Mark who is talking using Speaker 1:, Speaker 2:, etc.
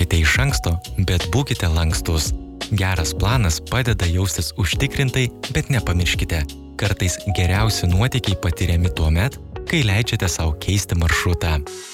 Speaker 1: Neplanuokite iš anksto, bet būkite lankstus. Geras planas padeda jaustis užtikrintai, bet nepamirškite. Kartais geriausi nuotykiai patiriami tuomet, kai leidžiate sau keisti maršrutą.